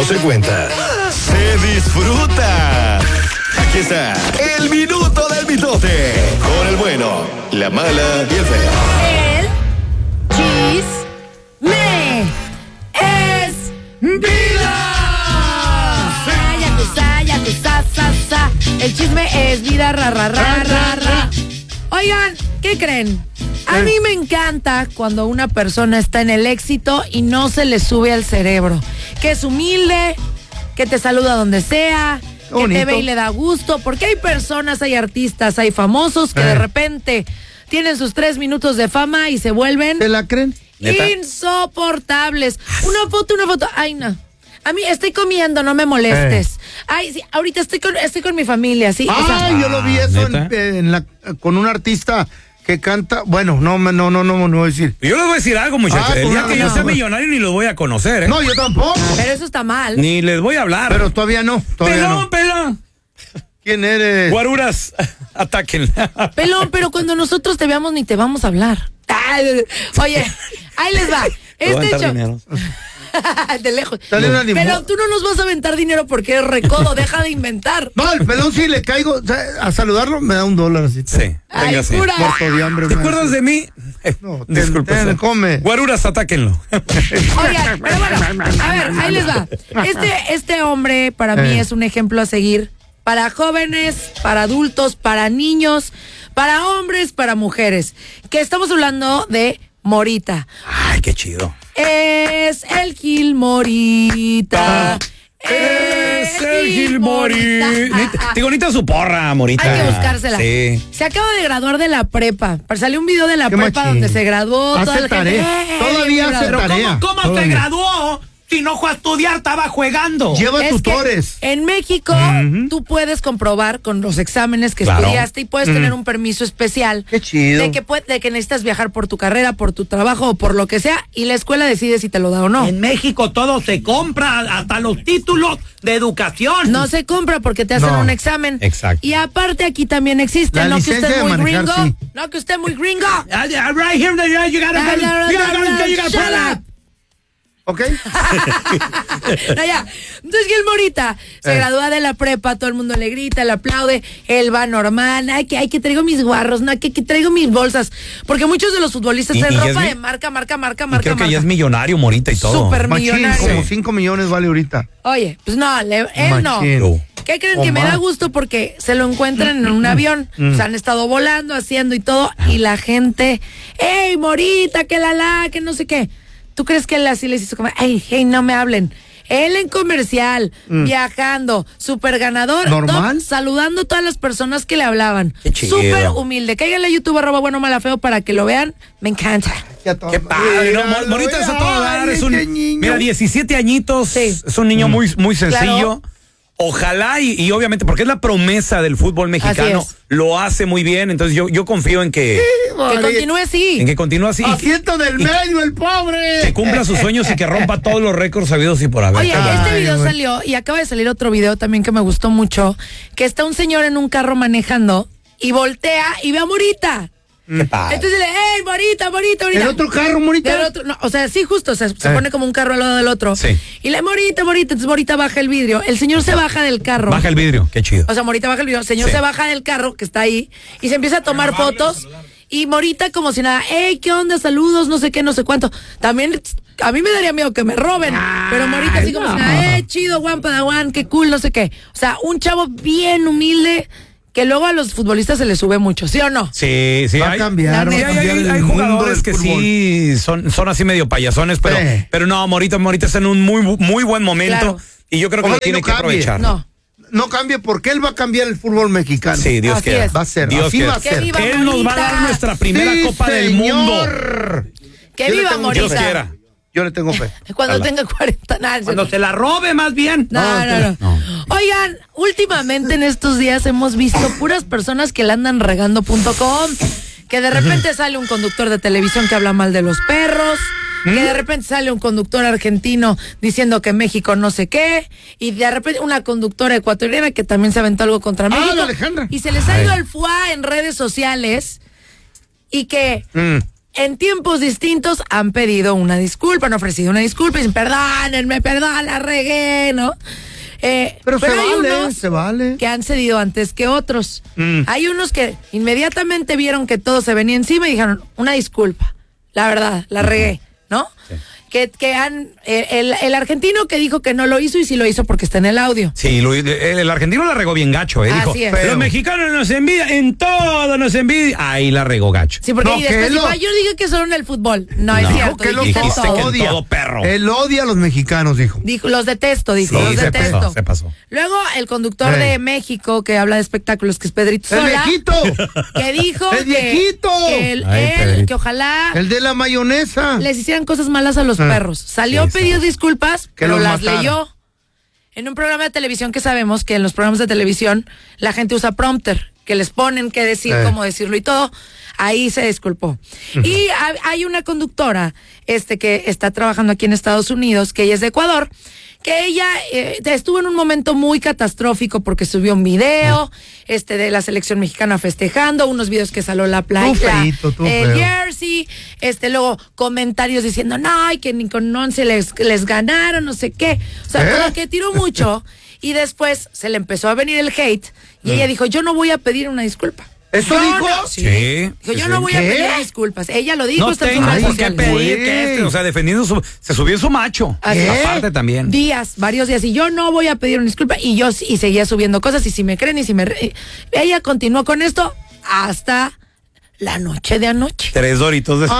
se cuenta, se disfruta. Aquí está, el minuto del mitote, con el bueno, la mala y el feo. El chisme es vida. Sa. El chisme es vida, ra. Oigan, ¿qué creen? A mí me encanta cuando una persona está en el éxito y no se le sube al cerebro. Que es humilde, que te saluda donde sea, que te ve y le da gusto. Porque hay personas, hay artistas, hay famosos que de repente tienen sus 3 minutos de fama y se vuelven... ¿Se la creen? Insoportables. Una foto. Ay, no. A mí estoy comiendo, no me molestes. Ay, sí, ahorita estoy con mi familia, sí. Yo lo vi eso con un artista que canta. Bueno, no voy a decir. Yo les voy a decir algo, muchachos. El día que yo sea millonario ni los voy a conocer, ¿eh? No, yo tampoco. Pero eso está mal. Ni les voy a hablar. Pero todavía no. Pelón. ¿Quién eres? Guaruras, ataquen. Pelón, pero cuando nosotros te veamos ni te vamos a hablar. Oye, ahí les va. De lejos. Pero tú no nos vas a aventar dinero porque eres recodo, deja de inventar. No, al pelón si le caigo a saludarlo me da $1 así. Sí. Ay, así. Muerto de hambre. ¿Te acuerdas de mí? No, disculpe. Come. Guaruras, atáquenlo. Oigan, pero bueno, a ver, ahí les va. Este hombre para mí es un ejemplo a seguir. Para jóvenes, para adultos, para niños, para hombres, para mujeres. Que estamos hablando de Morita. Ay, qué chido. Es el Gil Morita. Es el Gil Morita. Digo, bonita su porra, Morita. Hay que buscársela. Sí. Se acaba de graduar de la prepa. Salió un video de la prepa machín. Donde se graduó. Hace tarea. Todavía hace tarea. ¿Cómo se graduó? Si no fue a estudiar, estaba jugando. Lleva tutores. En México, tú puedes comprobar con los exámenes que estudiaste y puedes tener un permiso especial. Qué chido. De que necesitas viajar por tu carrera, por tu trabajo o por lo que sea, y la escuela decide si te lo da o no. En México todo se compra, hasta los títulos de educación. No se compra porque te hacen un examen. Exacto. Y aparte aquí también existe, la no que usted es muy manejar, gringo. sí. No que usted es muy gringo. Right here, you gotta Shut up. ¿Ok? No, ya. Entonces Gil Morita se gradúa de la prepa, todo el mundo le grita, le aplaude, él va normal, ay que traigo mis guarros, no, que traigo mis bolsas, porque muchos de los futbolistas traen ropa de marca. Creo que ya es millonario Morita y todo. Súper millonario. Como 5 millones vale ahorita. Oye, pues no, él Machín. no. ¿Qué creen? Que me da gusto porque se lo encuentran en un avión, se han estado volando, haciendo y todo, y la gente, ¡ey, Morita, que que no sé qué! ¿Tú crees que él así les hizo como, hey, no me hablen? Él en comercial, viajando, súper ganador. ¿Normal? Saludando a todas las personas que le hablaban. Qué chido. Súper humilde. Cáiganle a YouTube, @buenomalafeo para que lo vean. Me encanta. Qué padre, ¿no? Morita es a todo dar. Es mira, 17 añitos. Sí. Es un niño muy sencillo. Claro. Ojalá y obviamente, porque es la promesa del fútbol mexicano, lo hace muy bien, entonces yo confío en que continúe así. En que continúe así. Asiento del medio, el pobre. Que cumpla sus sueños y que rompa todos los récords sabidos y por haber. Oye, este video salió y acaba de salir otro video también que me gustó mucho, que está un señor en un carro manejando y voltea y ve a Morita. Qué padre. Entonces le ¡ey, Morita! ¿El otro carro, Morita? No, o sea, sí, justo, se pone como un carro al lado del otro. Sí. Y le Morita, entonces Morita baja el vidrio. El señor se baja del carro. Baja el vidrio, qué chido. O sea, Morita baja el vidrio, el señor se baja del carro, que está ahí, y se empieza a tomar fotos. Y Morita como si nada, ¡ey, qué onda! Saludos, no sé qué, no sé cuánto. También, a mí me daría miedo que me roben. Pero Morita así como si nada, chido, Juan Padawan, qué cool, no sé qué. O sea, un chavo bien humilde, que luego a los futbolistas se les sube mucho, ¿sí o no? Sí. Va a cambiar. Hay jugadores que sí son así medio payasones, pero no, Morita está en un muy buen momento. Claro. Y yo creo que lo tiene que aprovechar. No cambie porque él va a cambiar el fútbol mexicano. Sí, Dios quiera. Va a ser. Dios así quiera. va a ser. Él nos va a dar nuestra primera Copa del Mundo. ¡Que viva Morita! Dios quiera. Yo le tengo fe. Cuando tenga 40 años. Cuando se la robe, más bien. No. Oigan, últimamente en estos días hemos visto puras personas que la andan regando.com, que de repente sale un conductor de televisión que habla mal de los perros, que de repente sale un conductor argentino diciendo que México no sé qué, y de repente una conductora ecuatoriana que también se aventó algo contra México. Alejandra. Y se les ha ido al fuá en redes sociales y que en tiempos distintos han pedido una disculpa, han ofrecido una disculpa y dicen, perdónenme, la regué, ¿no? Pero se hay vale, unos se vale. que han cedido antes que otros. Hay unos que inmediatamente vieron que todo se venía encima y dijeron, una disculpa, la verdad, la regué, ¿no? Sí. Que han el argentino que dijo que no lo hizo y sí lo hizo porque está en el audio. Sí, el argentino la regó bien gacho, dijo, Así es. Los mexicanos nos envidian, en todo nos envidian. Ahí la regó gacho. Sí, porque después dijo, yo dije que solo en el fútbol. No, es cierto. Que dijiste todo. que en todo, perro. Él odia a los mexicanos, dijo. Los detesto, dijo. Sí, los detesto. Se pasó. Luego el conductor de México que habla de espectáculos, que es Pedrito Sola. ¡El viejito! Que dijo ¡El viejito! Que ojalá el de la mayonesa les hicieran cosas malas a los perros. Salió a pedir disculpas, pero las leyó en un programa de televisión que sabemos que en los programas de televisión la gente usa prompter, que les ponen qué decir, cómo decirlo y todo. Ahí se disculpó. Y hay una conductora que está trabajando aquí en Estados Unidos, que ella es de Ecuador, que ella estuvo en un momento muy catastrófico porque subió un video de la selección mexicana festejando, unos videos que salió la playa, Jersey, luego comentarios diciendo, no, que ni con 11 les ganaron, no sé qué. O sea, todo que tiró mucho y después se le empezó a venir el hate y ella dijo, yo no voy a pedir una disculpa. ¿Eso dijo? Sí. Dijo, yo no voy a pedir disculpas. Ella lo dijo. No tengo por qué pedir que o sea, defendiendo se subió su macho. Aparte también. Varios días. Y yo no voy a pedir una disculpa. Y seguía subiendo cosas. Y si me creen ella continuó con esto hasta la noche de anoche. 3 doritos después.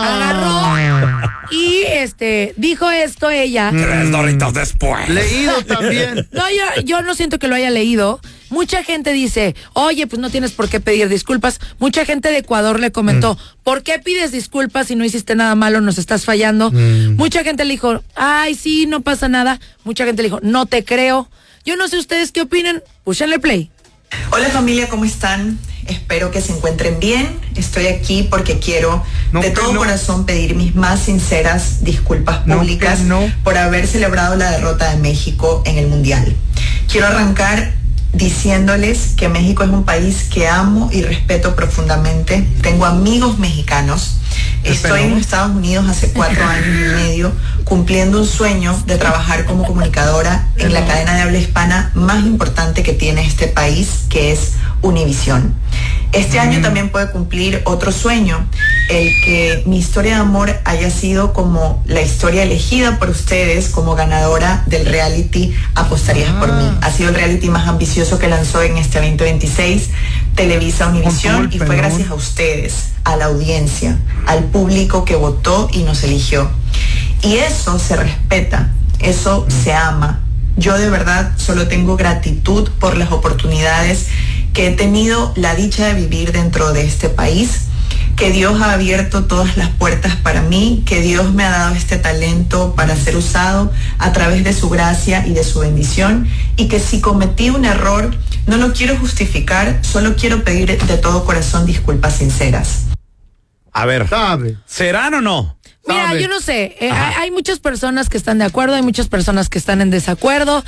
Agarró y dijo esto ella. 3 doritos después. Leído también. No, yo no siento que lo haya leído. Mucha gente dice, oye, pues no tienes por qué pedir disculpas. Mucha gente de Ecuador le comentó, ¿por qué pides disculpas si no hiciste nada malo, nos estás fallando? Mucha gente le dijo, ay, sí, no pasa nada. Mucha gente le dijo, no te creo. Yo no sé ustedes qué opinan. Púchenle play. Hola familia, ¿cómo están? Espero que se encuentren bien. Estoy aquí porque quiero de todo corazón pedir mis más sinceras disculpas públicas por haber celebrado la derrota de México en el Mundial. Quiero arrancar diciéndoles que México es un país que amo y respeto profundamente. Tengo amigos mexicanos. Estoy en Estados Unidos hace 4 años y medio cumpliendo un sueño de trabajar como comunicadora en la cadena de habla hispana más importante que tiene este país, que es Univisión. Este año también puede cumplir otro sueño, el que mi historia de amor haya sido como la historia elegida por ustedes como ganadora del reality Apostarías por mí. Ha sido el reality más ambicioso que lanzó en este 2026 Televisa Univisión y fue gracias a ustedes, a la audiencia, al público que votó y nos eligió. Y eso se respeta, eso se ama. Yo de verdad solo tengo gratitud por las oportunidades que he tenido la dicha de vivir dentro de este país, que Dios ha abierto todas las puertas para mí, que Dios me ha dado este talento para ser usado a través de su gracia y de su bendición, y que si cometí un error, no lo quiero justificar, solo quiero pedir de todo corazón disculpas sinceras. A ver, ¿serán o no? Mira, yo no sé, hay muchas personas que están de acuerdo, hay muchas personas que están en desacuerdo.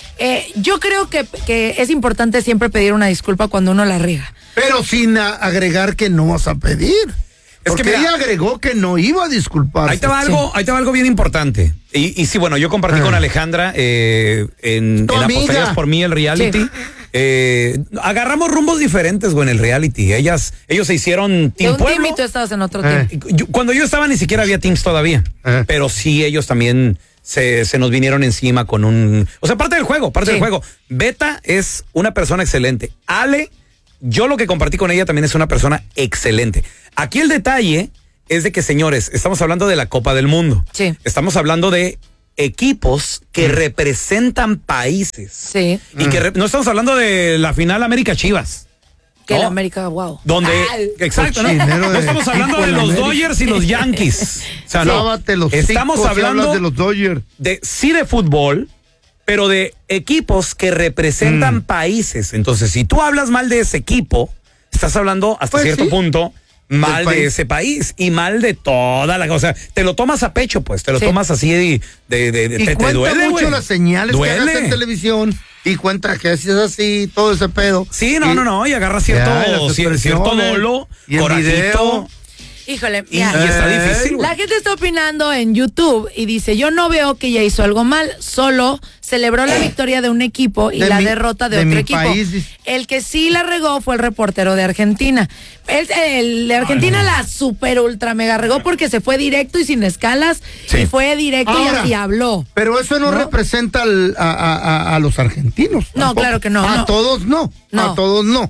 Yo creo que es importante siempre pedir una disculpa cuando uno la riega. Pero sin agregar que no vas a pedir. Porque mira, ella agregó que no iba a disculparse. Ahí te va algo bien importante. Y sí, bueno, yo compartí con Alejandra en Apostarías por mí, el reality. Sí. Agarramos rumbos diferentes, güey, en el reality. Ellos se hicieron Team Pueblo. Team y tú estabas en otro team. Cuando yo estaba ni siquiera había teams todavía. Pero sí, ellos también se nos vinieron encima con un... O sea, parte del juego. Beta es una persona excelente. Ale, yo lo que compartí con ella también es una persona excelente. Aquí el detalle es de que, señores, estamos hablando de la Copa del Mundo. Sí. Estamos hablando de equipos que representan países. Sí. Y que no estamos hablando de la final América Chivas. Que la América, wow. Donde, exacto, ¿no? No estamos hablando de los Dodgers y los Yankees. O sea, no. Estamos hablando de los Dodgers. Sí de fútbol, pero de equipos que representan países. Entonces, si tú hablas mal de ese equipo, estás hablando hasta cierto punto mal de ese país y mal de toda la cosa. O sea, te lo tomas a pecho, pues. Te lo tomas así te duele, mucho las señales que hagas en televisión y cuenta que es así, todo ese pedo. Sí, no. Y agarra cierto dolo, y corajito. Híjole, y está difícil. La gente está opinando en YouTube y dice, yo no veo que ella hizo algo mal, solo celebró la victoria de un equipo y la derrota de otro equipo. El que sí la regó fue el reportero de Argentina. El de Argentina la super ultra mega regó porque se fue directo y sin escalas y fue directo y habló. Pero eso no representa a los argentinos. No, tampoco. Claro que no. A todos no. A todos no.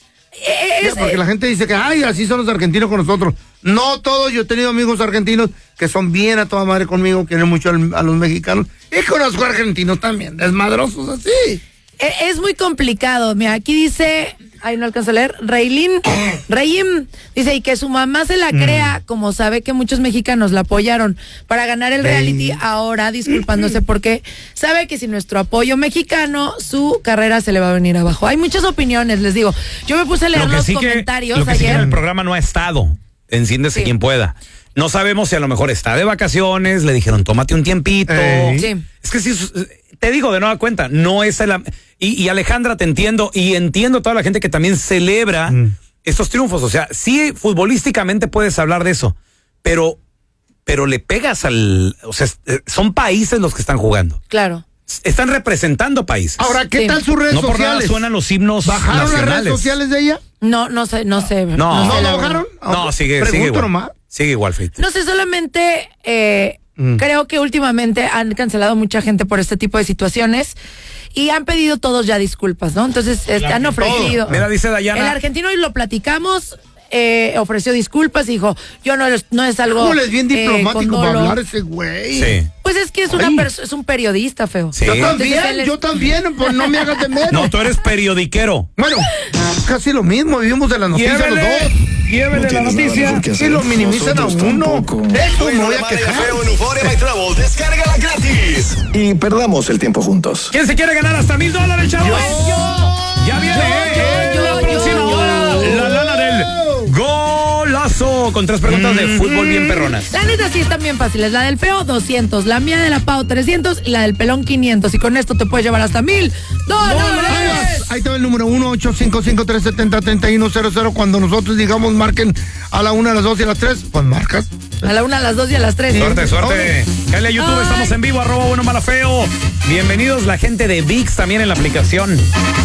Porque la gente dice que así son los argentinos con nosotros. No todos, yo he tenido amigos argentinos que son bien a toda madre conmigo, quieren mucho a los mexicanos. Y conozco argentinos también, desmadrosos así. Es muy complicado. Mira, aquí dice, no alcanzo a leer, Reyim, dice, y que su mamá se la crea, como sabe que muchos mexicanos la apoyaron para ganar el reality, ahora disculpándose porque sabe que sin nuestro apoyo mexicano, su carrera se le va a venir abajo. Hay muchas opiniones, les digo. Yo me puse a leer los comentarios lo que ayer. Sí que en el programa no ha estado, enciéndese quien pueda. No sabemos si a lo mejor está de vacaciones, le dijeron, tómate un tiempito. Sí. Es que sí, te digo de nueva cuenta, no es y Alejandra, te entiendo, y entiendo a toda la gente que también celebra estos triunfos. O sea, sí, futbolísticamente puedes hablar de eso, pero le pegas o sea, son países los que están jugando. Claro. Están representando países. Ahora, ¿qué tal sus redes sociales? No por nada suenan los himnos ¿Bajaron nacionales. las redes sociales de ella? No sé. ¿No la bajaron? No, sigue igual. Nomás. Sigue igual, Fate. No sé, solamente creo que últimamente han cancelado mucha gente por este tipo de situaciones y han pedido todos ya disculpas, ¿no? Entonces han ofrecido. Mira, dice Dayana. El argentino, y lo platicamos, ofreció disculpas y dijo, yo no es algo. ¿Cómo es bien diplomático para hablar ese güey? Sí. Pues es que es un periodista, feo. Sí. Yo también, pues no me hagas de menos. No, tú eres periodiquero. Bueno, casi lo mismo, vivimos de las noticias los dos. Llévele la noticia. Y lo minimizan a uno. Esto me voy a quejar. En Euphoria by Travel, descárgala gratis. Y perdamos el tiempo juntos. ¿Quién se quiere ganar hasta $1,000, chavos? Ya viene la próxima hora. La lana del golazo. Con 3 preguntas de fútbol bien perronas. La neta sí están bien fáciles. La del feo, 200. La mía de la Pau, 300. Y la del pelón, 500. Y con esto te puedes llevar hasta $1,000. Ahí está el número 1-855-370-3100. Cuando nosotros digamos marquen a la 1, a las 2 y a las 3, pues marcas. A la 1, a las 2 y a las 3. Suerte. Cállale a YouTube, estamos en vivo, @bueno mala feo. Bienvenidos la gente de ViX también en la aplicación.